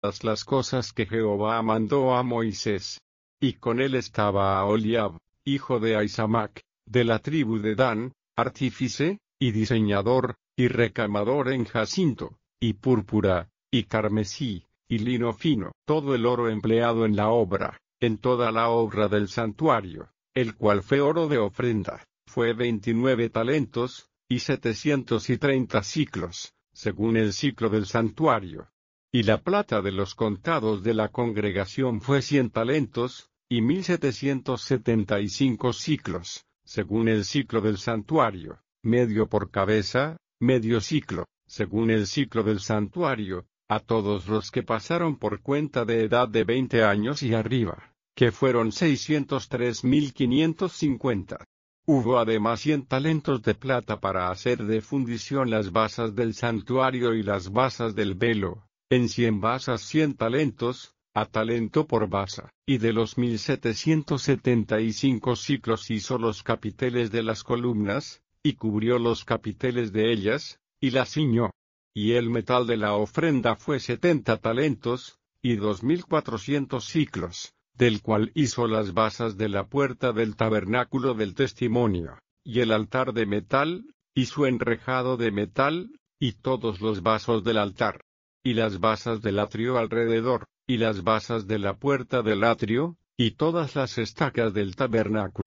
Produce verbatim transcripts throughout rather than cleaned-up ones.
las cosas que Jehová mandó a Moisés. Y con él estaba Aholiab, hijo de Ahisamac, de la tribu de Dan, artífice, y diseñador, y recamador en jacinto, y púrpura, y carmesí, y lino fino, todo el oro empleado en la obra, en toda la obra del santuario, el cual fue oro de ofrenda, fue veintinueve talentos, y setecientos y treinta siclos, según el ciclo del santuario. Y la plata de los contados de la congregación fue cien talentos, y mil setecientos setenta y cinco siclos, según el ciclo del santuario, medio por cabeza, medio ciclo, según el ciclo del santuario, a todos los que pasaron por cuenta de edad de veinte años y arriba, que fueron seiscientos tres mil quinientos cincuenta. Hubo además cien talentos de plata para hacer de fundición las basas del santuario y las basas del velo, en cien basas cien talentos, a talento por basa, y de los mil setecientos setenta y cinco siclos hizo los capiteles de las columnas, y cubrió los capiteles de ellas, y las ciñó. Y el metal de la ofrenda fue setenta talentos, y dos mil cuatrocientos siclos, del cual hizo las basas de la puerta del tabernáculo del testimonio, y el altar de metal, y su enrejado de metal, y todos los vasos del altar, y las basas del atrio alrededor, y las basas de la puerta del atrio, y todas las estacas del tabernáculo.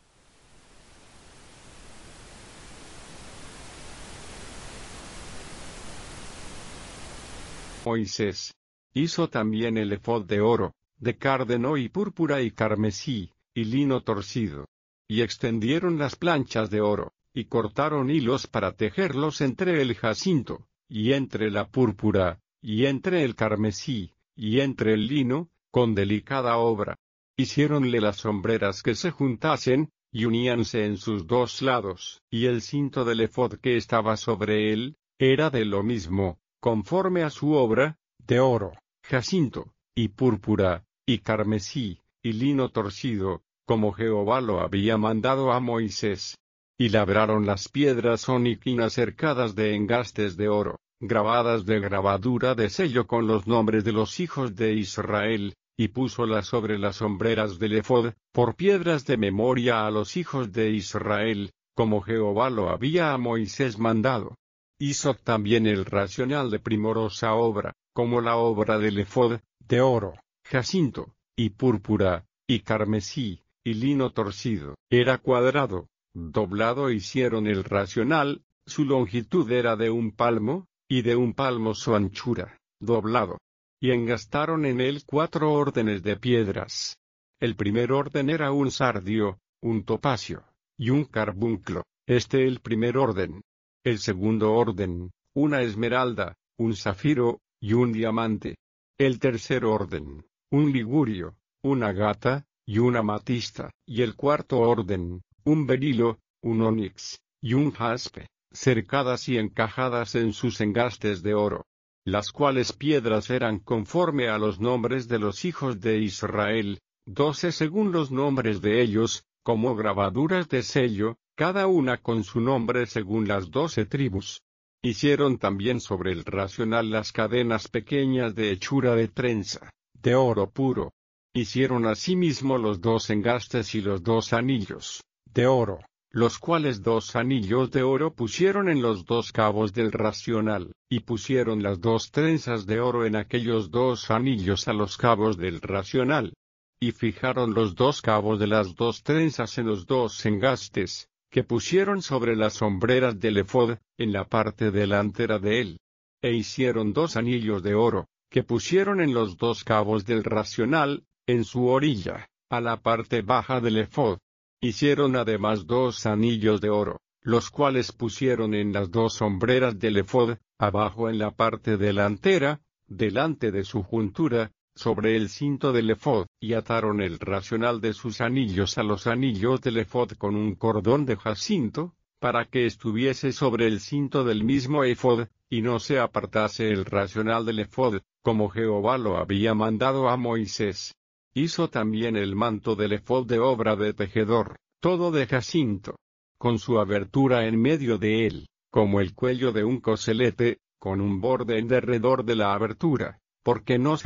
Moisés hizo también el ephod de oro, de cárdeno y púrpura y carmesí, y lino torcido. Y extendieron las planchas de oro, y cortaron hilos para tejerlos entre el jacinto, y entre la púrpura, y entre el carmesí, y entre el lino, con delicada obra. Hiciéronle las sombreras que se juntasen, y uníanse en sus dos lados, y el cinto del ephod que estaba sobre él, era de lo mismo, conforme a su obra, de oro, jacinto, y púrpura, y carmesí, y lino torcido, como Jehová lo había mandado a Moisés. Y labraron las piedras oniquinas cercadas de engastes de oro, grabadas de grabadura de sello con los nombres de los hijos de Israel, y púsolas sobre las sombreras del ephod, por piedras de memoria a los hijos de Israel, como Jehová lo había a Moisés mandado. Hizo también el racional de primorosa obra, como la obra del ephod, de oro, jacinto, y púrpura, y carmesí, y lino torcido. Era cuadrado, doblado hicieron el racional, su longitud era de un palmo, y de un palmo su anchura, doblado. Y engastaron en él cuatro órdenes de piedras. El primer orden era un sardio, un topacio, y un carbunclo, este el primer orden. El segundo orden, una esmeralda, un zafiro, y un diamante. El tercer orden, un ligurio, una agata, y una amatista. Y el cuarto orden, un berilo, un onix, y un jaspe, cercadas y encajadas en sus engastes de oro. Las cuales piedras eran conforme a los nombres de los hijos de Israel, doce según los nombres de ellos, como grabaduras de sello, cada una con su nombre según las doce tribus. Hicieron también sobre el racional las cadenas pequeñas de hechura de trenza, de oro puro. Hicieron asimismo los dos engastes y los dos anillos, de oro, los cuales dos anillos de oro pusieron en los dos cabos del racional, y pusieron las dos trenzas de oro en aquellos dos anillos a los cabos del racional. Y fijaron los dos cabos de las dos trenzas en los dos engastes, que pusieron sobre las sombreras del ephod, en la parte delantera de él. E hicieron dos anillos de oro, que pusieron en los dos cabos del racional, en su orilla, a la parte baja del ephod. Hicieron además dos anillos de oro, los cuales pusieron en las dos sombreras del ephod, abajo en la parte delantera, delante de su juntura, sobre el cinto del ephod, y ataron el racional de sus anillos a los anillos del ephod con un cordón de jacinto, para que estuviese sobre el cinto del mismo ephod, y no se apartase el racional del ephod, como Jehová lo había mandado a Moisés. Hizo también el manto del ephod de obra de tejedor, todo de jacinto, con su abertura en medio de él, como el cuello de un coselete, con un borde en derredor de la abertura, porque no se